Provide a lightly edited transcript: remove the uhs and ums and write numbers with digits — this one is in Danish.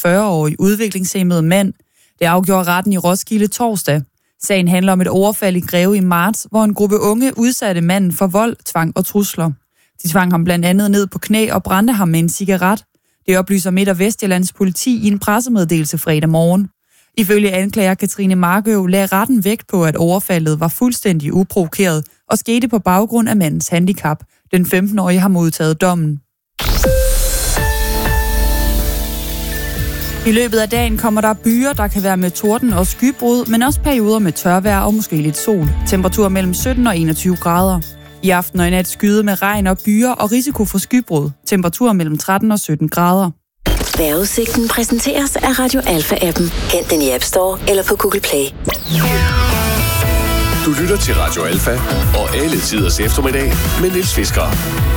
40-årig udviklingshæmmet mand. Det afgjorde retten i Roskilde torsdag. Sagen handler om et overfald i Greve i marts, hvor en gruppe unge udsatte manden for vold, tvang og trusler. De tvang ham blandt andet ned på knæ og brændte ham med en cigaret. Det oplyser Midt- og Vestjyllands politi i en pressemeddelelse fredag morgen. Ifølge anklager Katrine Markøv lagde retten vægt på, at overfaldet var fuldstændig uprovokeret og skete på baggrund af mandens handicap. Den 15-årige har modtaget dommen. I løbet af dagen kommer der byer, der kan være med torden og skybrud, men også perioder med tørvejr og måske lidt sol. Temperatur mellem 17 og 21 grader. I aften og i nat skyde med regn og byer og risiko for skybrud. Temperatur mellem 13 og 17 grader. Vejrudsigten præsenteres af Radio Alpha-appen. Hent den i App Store eller på Google Play. Du lytter til Radio Alpha og alle tiders eftermiddag med Niels Fisker.